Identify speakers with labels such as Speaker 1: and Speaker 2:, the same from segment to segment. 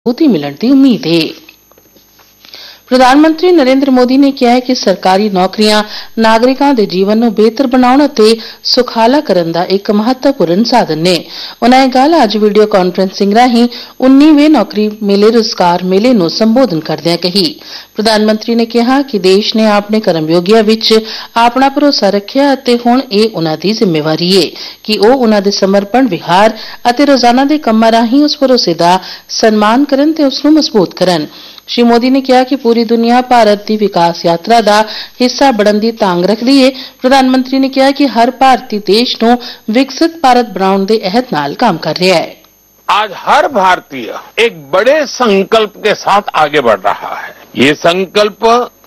Speaker 1: मजबूती मिलण की उम्मीद है। प्रधानमंत्री नरेंद्र मोदी ने कहा है कि सरकारी नौकरियां नागरिकों के जीवन को बेहतर बनाने और सुखाला करने का एक महत्वपूर्ण साधन ने। उन्होंने गल अज वीडियो कॉन्फ्रेंसिंग राही 19वें नौकरी मेले रोजगार मेले को संबोधन करदे कही। प्रधानमंत्री ने कहा कि देश ने अपने कर्मयोगियों विच अपना भरोसा रखिया और हुण यह उन्हां दी जिम्मेवारी है कि वह उन्हां दे समर्पण विहार और रोजाना के कामां राही उस भरोसे का सम्मान करन ते उसनूं मजबूत करन। श्री मोदी ने कहा कि पूरी दुनिया भारत की विकास यात्रा का हिस्सा बनने की तांग रख रही है। प्रधानमंत्री ने कहा कि हर भारतीय देश को विकसित भारत बनाने के अहद नाल काम कर रहा है।
Speaker 2: आज हर भारतीय एक बड़े संकल्प के साथ आगे बढ़ रहा है। ये संकल्प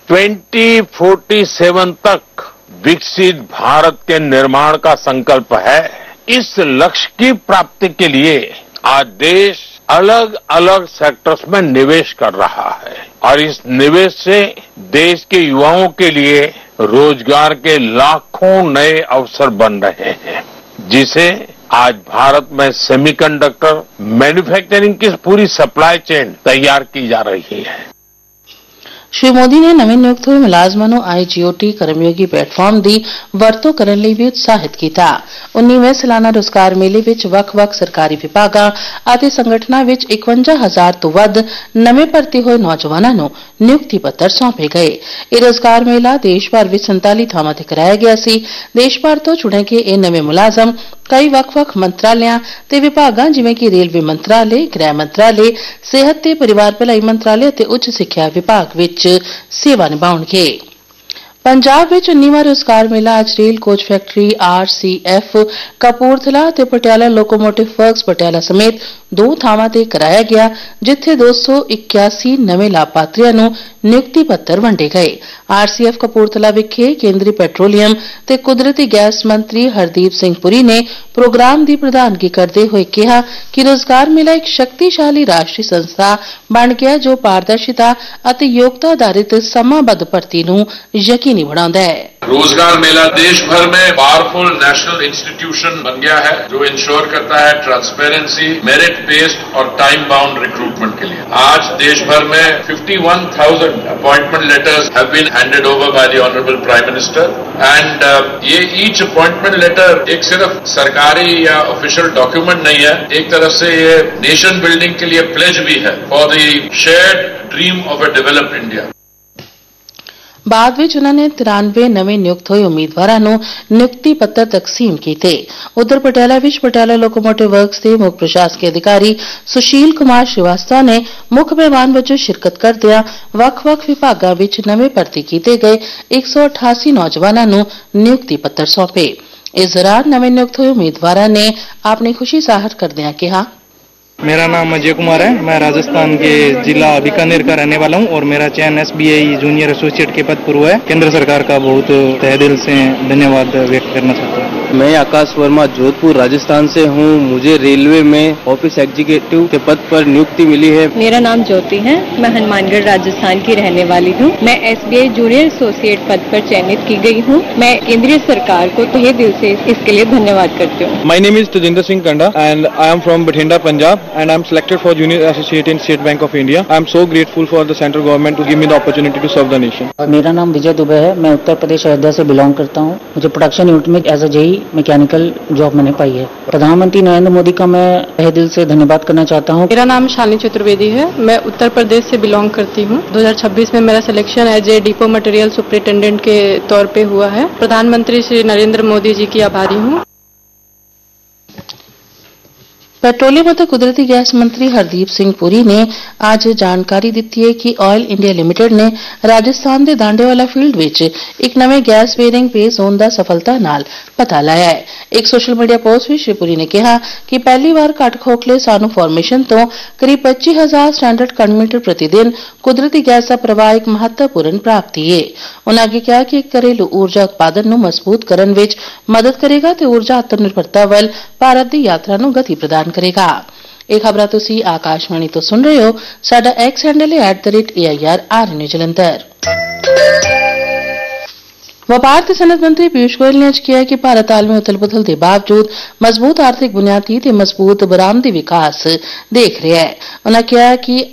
Speaker 2: 2047 तक विकसित भारत के निर्माण का संकल्प है। इस लक्ष्य की प्राप्ति के लिए आज देश अलग अलग सेक्टर्स में निवेश कर रहा है और इस निवेश से देश के युवाओं के लिए रोजगार के लाखों नए अवसर बन रहे हैं, जिसे आज भारत में सेमीकंडक्टर मैन्युफैक्चरिंग की पूरी सप्लाई चेन तैयार की जा रही है।
Speaker 1: श्री मोदी ने नवे नियुक्त हुए मुलाजमान को IGOT कर्मयोगी प्लेटफॉर्म की वरतों करने लिए भी उत्साहित किया। 19वें सालाना रोजगार मेले विच वख-वख सरकारी विभागां और संगठनां विच 51,000 तो वध नवे भर्ती हुए नौजवानों को नियुक्ति पत्र सौंपे गए। यह रोजगार मेला देश भर में 47 थावां ते कराया गया सी। देश भर तो चुने गए ये नवे मुलाजम कई वख-वख मंत्रालयां ते विभागां जिवें कि रेलवे मंत्रालय, गृह मंत्रालय, सेहत ते परिवार भलाई मंत्रालय ते उच्च सिक्ख्या विभाग विच सेवा निभाउणगे। पंजाब विच 19वां रोजगार मेला अज rail coach factory RCF Kapurthala ते पटियाला लोकोमोटिव वर्क्स पटियाला समेत 2 थावां ते कराया गया, जिथे 281 नवे लाभार्थियों को नियुक्ति पत्र वंडे गए। RCF कपूरथला विखे केंद्रीय पेट्रोलियम ते कुदरती गैस मंत्री हरदीप सिंह पुरी ने प्रोग्राम की प्रधानगी करते हुए कहा कि रोजगार मेला एक शक्तिशाली राष्ट्रीय संस्था बन गया जो पारदर्शिता और योग्यता आधारित समाबद्ध भर्ती को यकीनी बनाता है।
Speaker 3: रोजगार मेला देश भर में पावरफुल नेशनल इंस्टीट्यूशन बन गया है जो इंश्योर करता है ट्रांसपेरेंसी, मेरिट बेस्ड और टाइम बाउंड रिक्रूटमेंट के लिए। आज देश भर में 51,000 appointment letters have been handed over by the honourable prime minister and ये ईच अपॉइंटमेंट लेटर एक सिर्फ सरकारी या ऑफिशियल डॉक्यूमेंट नहीं है, एक तरफ से ये नेशन बिल्डिंग के लिए प्लेज भी है for the shared dream of a developed India.
Speaker 1: बाद विच उन्होंने 93 नवे नियुक्त हुए उम्मीदवारों को नियुक्ति पत्र तकसीम किए। उधर पटियाला विच पटियाला लोकोमोटिव वर्क्स के मुख्य प्रशासकीय अधिकारी सुशील कुमार श्रीवास्तव ने मुख्य मेहमान वजों शिरकत करदियां वख-वख विभागां विच नवे भर्ती किए गए 188 नौजवानों को नियुक्ति पत्र सौंपे। इस दौरान नवे नियुक्त हुए उम्मीदवारों ने अपनी खुशी जाहिर करदियां कहा,
Speaker 4: मेरा नाम अजय कुमार है। मैं राजस्थान के जिला बीकानेर का रहने वाला हूं और मेरा चयन SBI जूनियर एसोसिएट के पद पर हुआ है। केंद्र सरकार का बहुत तहे दिल से धन्यवाद व्यक्त करना चाहता हूं।
Speaker 5: मैं आकाश वर्मा जोधपुर राजस्थान से हूं। मुझे रेलवे में ऑफिस एग्जीक्यूटिव के पद पर नियुक्ति मिली है।
Speaker 6: मेरा नाम ज्योति है। मैं हनुमानगढ़ राजस्थान की रहने वाली हूं। मैं SBI जूनियर एसोसिएट पद पर चयनित की गई हूं। मैं केंद्रीय सरकार को तहे दिल से इसके लिए धन्यवाद करती हूं।
Speaker 7: My name is Tejinder Singh Kanda and I am from Bathinda, Punjab and I am selected for Junior Associate in State Bank of India. I am so grateful for the central government to give me the opportunity to serve the nation.
Speaker 8: मेरा नाम विजय दुबे है। मैं उत्तर प्रदेश अयोध्या से belong करता हूं। मुझे production unit में as a JEE mechanical job मैंने पाई है। प्रधानमंत्री नरेंद्र मोदी का मैं तहे दिल से धन्यवाद करना चाहता हूं।
Speaker 9: मेरा नाम शालिनी चतुर्वेदी है। मैं उत्तर प्रदेश से बिलोंग करती हूं। 2026 में मेरा selection as a depot material superintendent के तौर पे हुआ है। प्रधानमंत्री श्री नरेंद्र मोदी जी की आभारी हूं। पेट्रोलियम और कुदरती गैस मंत्री हरदीप सिंह पुरी ने आज जानकारी दी है कि ऑयल इंडिया लिमिटेड ने राजस्थान के दांडेवाला फील्ड विच एक नवे गैस बेयरिंग पेज होने का सफलता नाल पता लाया है। एक सोशल मीडिया पोस्ट में श्री पुरी ने कहा कि पहली बार घट खोखले सानू फॉर्मेशन तो करीब 25,000 स्टैंडर्ड घनमीटर प्रतिदिन कुदरती गैस का प्रवाह एक महत्वपूर्ण प्राप्ति है। उन्होंने आगे कहा कि घरेलू ऊर्जा उत्पादन को मजबूत करने विच मदद करेगा तो ऊर्जा आत्मनिर्भरता वल भारत की यात्रा को गति प्रदान करेगा। ਇਹ ਖਬਰਾਂ ਤੁਸੀਂ ਆਕਾਸ਼ਵਾਣੀ ਤੋਂ ਸੁਣ ਰਹੇ ਹੋ। ਸਾਡਾ X हैंडल है @AIRRNews ਜਲੰਧਰ। व्यापार ते सनत मंत्री पीयूष गोयल ने आज कहा कि भारत आलमी उथल पुथल के बावजूद मजबूत आर्थिक बुनियादी ते मजबूत बरामदी विकास देख रहा है। उन्होंने कहा कि